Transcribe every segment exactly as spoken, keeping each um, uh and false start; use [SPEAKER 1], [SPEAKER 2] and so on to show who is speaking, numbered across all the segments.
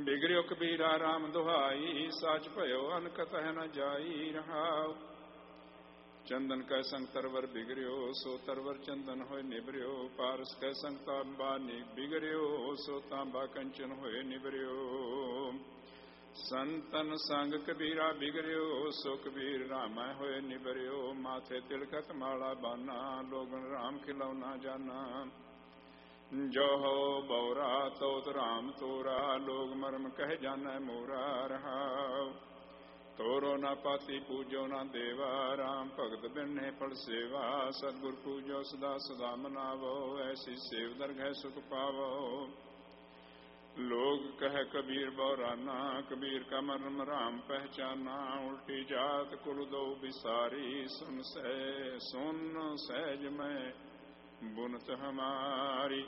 [SPEAKER 1] ਬਿਗੜਿਓ ਕਬੀਰਾ ਰਾਮ ਦੁਹਾਈ, ਸੱਚ ਭਇਓ ਅਨਕਤ ਹੈ ਨ ਜਾਈ। ਰਹਾਉ ਚੰਦਨ ਕੈ ਸੰਗ ਤਰਵਰ ਬਿਗੜਿਓ, ਸੋ ਤਰਵਰ ਚੰਦਨ ਹੋਏ ਨਿਬਰਿਓ। ਪਾਰਸ ਕੈ ਸੰਗ ਤਾਂਬਾ ਬਿਗੜਿਓ, ਸੋ ਤਾਂਬਾ ਕੰਚਨ ਹੋਏ ਨਿਬਰਿਓ। ਸੰਤਨ ਸੰਗ ਕਬੀਰਾ ਬਿਗੜਿਓ, ਸੋ ਕਬੀਰ ਰਾਮੈ ਹੋਏ ਨਿਬਰਿਓ। ਮਾਥੇ ਤਿਲਕਤ ਮਾਲਾ ਬਾਨਾ, ਲੋਗਨ ਰਾਮ ਖਿਲੌਣਾ ਜਾਨਾ। ਜੋ ਹੋ ਬਉਰਾ ਤੋਤ ਰਾਮ ਤੋਰਾ, ਲੋਗ ਮਰਮ ਕਹਿ ਜਾਨੈ ਮੋਰਾ। ਰਹਾਉ ਤੋਰੋ ਨਾ ਪਾਤੀ ਪੂਜੋ ਨਾ ਦੇਵਾ, ਰਾਮ ਭਗਤ ਬਿਨਹਿ ਫਲ ਸੇਵਾ। ਸਤਿਗੁਰ ਪੂਜੋ ਸਦਾ ਸਦਾ ਮਨਾਵੋ, ਐਸੀ ਸੇਵ ਦਰਗਹਿ ਸੁਖ ਪਾਵੋ। ਲੋਗ ਕਹਿ ਕਬੀਰ ਬਉਰਾਨਾ, ਕਬੀਰ ਕਾ ਮਰਮ ਰਾਮ ਪਹਿਚਾਨਾ। ਉਲਟੀ ਜਾਤ ਕੁਲ ਦੋ ਬਿਸਾਰੀ, ਸੁਨ ਸਹਿ ਸੁਨ ਸਹਿਜ ਮੈਂ बुनत हमारी।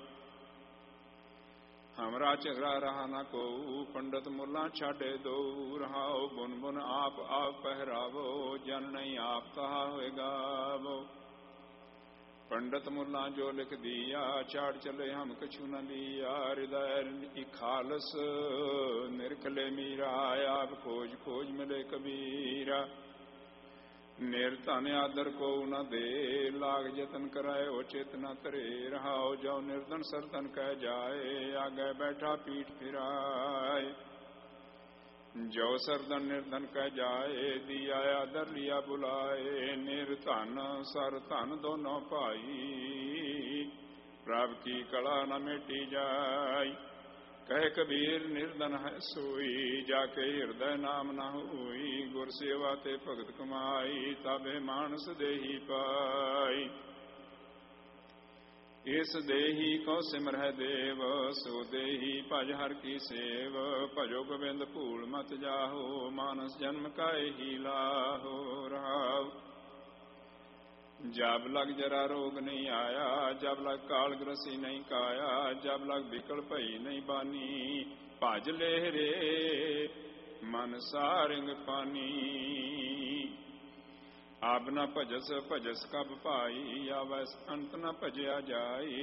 [SPEAKER 1] हमरा चेहरा रहा न को, पंडित मुला छाडे दो। रहाओ बुन बुन आप आप पहरावो, जन नहीं आप कहा हुए गावो। पंडित मुला जो लिख दिया, चाड़ चले हम कछु न लिया। हृदय खालस निरखले मीरा, आप खोज खोज मिले कबीरा। निर्धन आदर को न दे, लाग जतन कराए ओ चेत न तरे। रहाओ जो निर्धन सरधन कह जाए, आगे बैठा पीठ फिराए। जो सरधन निर्धन कह जाए, दिया आदर लिया बुलाए। निर्धन सर धन दोनों पाई, प्रभ की कला न मेटी जाय। कह कबीर निर्धन है सोई, जाके हृदय नाम न होई। गुर सेवा ते भगत कमाई, ताबे मानस देही पाई। इस देही को सिमरह देव, सो देही भज हर की सेव। भजो गोबिंद भूल मत जाहो, मानस जन्म काए ही लाहो। रहाउ जब लग जरा रोग नहीं आया, जब लग काल ग्रसी नहीं काया। जब लग विकल भई नहीं बानी, भज ले रे मन सारंग पानी। अब न भजस भजस कब पाई, आवस अंत न भजया जाई।